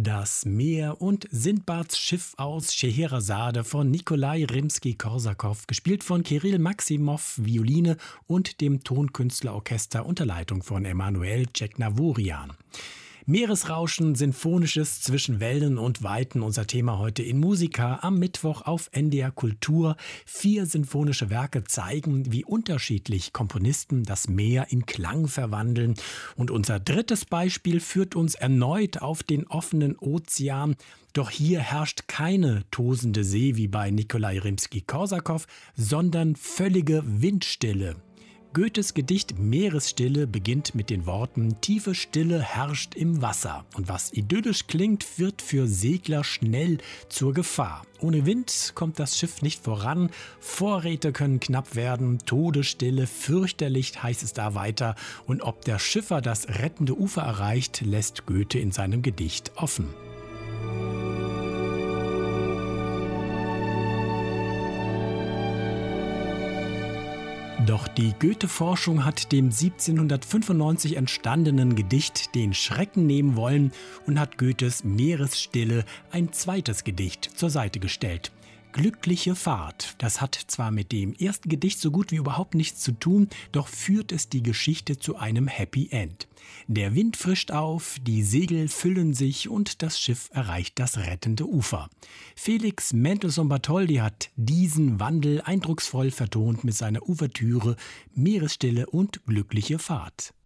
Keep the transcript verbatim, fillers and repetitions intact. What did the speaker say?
Das Meer und Sindbads Schiff aus Scheherazade von Nikolai Rimski-Korsakow, gespielt von Kirill Maximow, Violine und dem Tonkünstlerorchester unter Leitung von Emanuel Tscheknavorian. Meeresrauschen, Sinfonisches zwischen Wellen und Weiten, unser Thema heute in Musica am Mittwoch auf N D R Kultur. Vier sinfonische Werke zeigen, wie unterschiedlich Komponisten das Meer in Klang verwandeln. Und unser drittes Beispiel führt uns erneut auf den offenen Ozean. Doch hier herrscht keine tosende See wie bei Nikolai Rimski-Korsakow, sondern völlige Windstille. Goethes Gedicht Meeresstille beginnt mit den Worten: Tiefe Stille herrscht im Wasser. Und was idyllisch klingt, wird für Segler schnell zur Gefahr. Ohne Wind kommt das Schiff nicht voran, Vorräte können knapp werden, Todesstille, fürchterlich heißt es da weiter. Und ob der Schiffer das rettende Ufer erreicht, lässt Goethe in seinem Gedicht offen. Doch die Goethe-Forschung hat dem siebzehnhundertfünfundneunzig entstandenen Gedicht den Schrecken nehmen wollen und hat Goethes Meeresstille, ein zweites Gedicht, zur Seite gestellt. Glückliche Fahrt. Das hat zwar mit dem ersten Gedicht so gut wie überhaupt nichts zu tun, doch führt es die Geschichte zu einem Happy End. Der Wind frischt auf, die Segel füllen sich und das Schiff erreicht das rettende Ufer. Felix Mendelssohn-Bartholdy hat diesen Wandel eindrucksvoll vertont mit seiner Ouvertüre Meeresstille und glückliche Fahrt.